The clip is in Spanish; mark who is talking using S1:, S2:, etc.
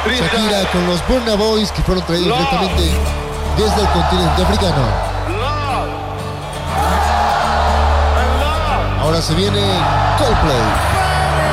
S1: Shakira con los Burna Boys, que fueron traídos directamente desde el continente africano. Ahora se viene Coldplay.